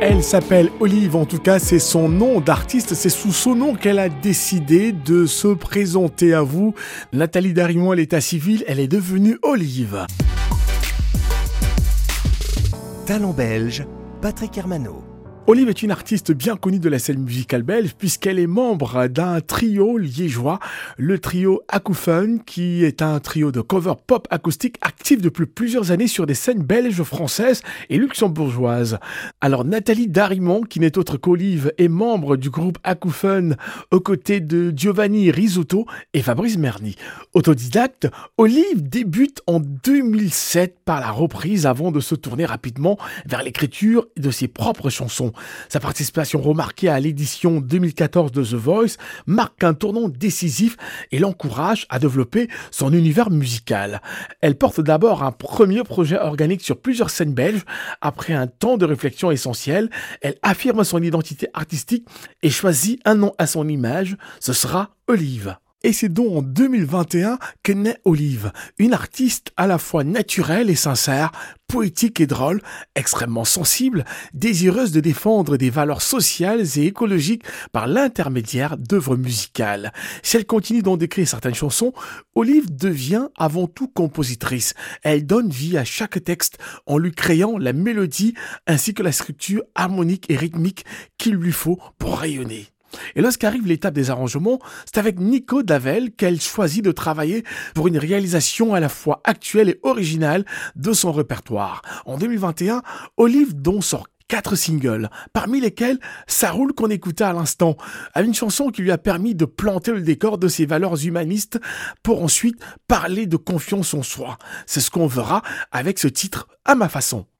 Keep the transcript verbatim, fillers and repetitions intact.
Elle s'appelle Olive, en tout cas c'est son nom d'artiste, c'est sous son nom qu'elle a décidé de se présenter à vous. Nathalie Darimon, à l'état civil, elle est devenue Olive. Talent belge, Patrick Hermano. Olive est une artiste bien connue de la scène musicale belge puisqu'elle est membre d'un trio liégeois, le trio Acouphone, qui est un trio de cover pop acoustique actif depuis plusieurs années sur des scènes belges, françaises et luxembourgeoises. Alors Nathalie Darimon, qui n'est autre qu'Olive, est membre du groupe Acouphone aux côtés de Giovanni Risotto et Fabrice Merny. Autodidacte, Olive débute en deux mille sept par la reprise avant de se tourner rapidement vers l'écriture de ses propres chansons. Sa participation remarquée à l'édition deux mille quatorze de The Voice marque un tournant décisif et l'encourage à développer son univers musical. Elle porte d'abord un premier projet organique sur plusieurs scènes belges. Après un temps de réflexion essentiel, elle affirme son identité artistique et choisit un nom à son image. Ce sera Olive. Et c'est donc en deux mille vingt et un que naît Olive, une artiste à la fois naturelle et sincère, poétique et drôle, extrêmement sensible, désireuse de défendre des valeurs sociales et écologiques par l'intermédiaire d'œuvres musicales. Si elle continue d'en d'écrire certaines chansons, Olive devient avant tout compositrice. Elle donne vie à chaque texte en lui créant la mélodie ainsi que la structure harmonique et rythmique qu'il lui faut pour rayonner. Et lorsqu'arrive l'étape des arrangements, c'est avec Nico Davel qu'elle choisit de travailler pour une réalisation à la fois actuelle et originale de son répertoire. En deux mille vingt et un, Olive donc sort quatre singles, parmi lesquels Ça roule qu'on écoutait à l'instant, à une chanson qui lui a permis de planter le décor de ses valeurs humanistes pour ensuite parler de confiance en soi. C'est ce qu'on verra avec ce titre À ma façon.